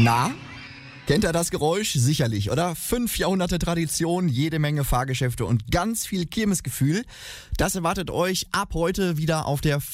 Na? Kennt ihr das Geräusch? Sicherlich, oder? 5 Jahrhunderte Tradition, jede Menge Fahrgeschäfte und ganz viel Kirmesgefühl. Das erwartet euch ab heute wieder auf der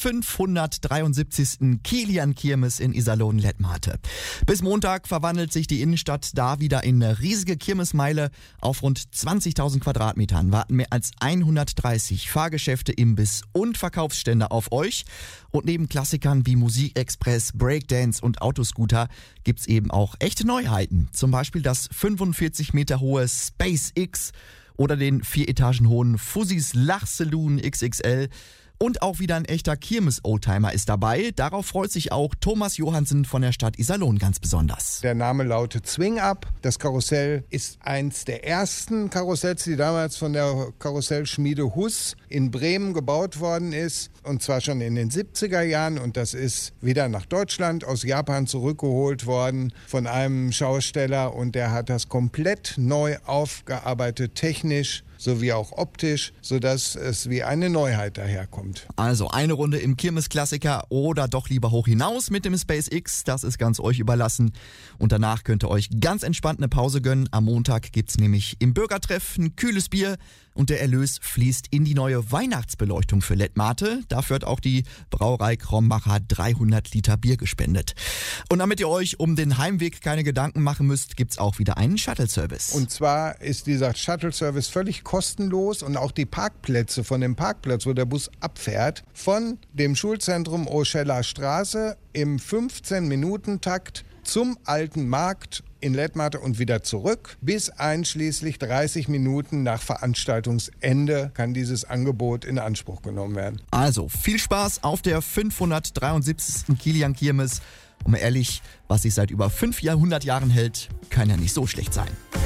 573. Kilian-Kirmes in Iserlohn-Lettmate. Bis Montag verwandelt sich die Innenstadt da wieder in eine riesige Kirmesmeile. Auf rund 20.000 Quadratmetern warten mehr als 130 Fahrgeschäfte, Imbiss und Verkaufsstände auf euch. Und neben Klassikern wie Musikexpress, Breakdance und Autoscooter gibt's eben auch echte Neuheiten. Zum Beispiel das 45 Meter hohe SpaceX oder den 4 Etagen hohen Fuzzies Lachsaloon XXL. Und auch wieder ein echter Kirmes-Oldtimer ist dabei. Darauf freut sich auch Thomas Johansen von der Stadt Iserlohn ganz besonders. Der Name lautet Swing Up. Das Karussell ist eins der ersten Karussells, die damals von der Karussellschmiede Huss in Bremen gebaut worden ist. Und zwar schon in den 70er Jahren. Und das ist wieder nach Deutschland aus Japan zurückgeholt worden von einem Schausteller. Und der hat das komplett neu aufgearbeitet, technisch sowie auch optisch, sodass es wie eine Neuheit daherkommt. Also eine Runde im Kirmes-Klassiker oder doch lieber hoch hinaus mit dem SpaceX, das ist ganz euch überlassen. Und danach könnt ihr euch ganz entspannt eine Pause gönnen. Am Montag gibt's nämlich im Bürgertreff ein kühles Bier und der Erlös fließt in die neue Weihnachtsbeleuchtung für Lettmate. Dafür hat auch die Brauerei Krombacher 300 Liter Bier gespendet. Und damit ihr euch um den Heimweg keine Gedanken machen müsst, gibt's auch wieder einen Shuttle-Service. Und zwar ist dieser Shuttle-Service völlig kostenlos und auch die Parkplätze von dem Parkplatz, wo der Bus abfährt, von dem Schulzentrum Oscheller Straße im 15-Minuten-Takt zum Alten Markt in Lettmate und wieder zurück. Bis einschließlich 30 Minuten nach Veranstaltungsende kann dieses Angebot in Anspruch genommen werden. Also viel Spaß auf der 573. Kilian-Kirmes. Und mal ehrlich, was sich seit über 500 Jahren hält, kann ja nicht so schlecht sein.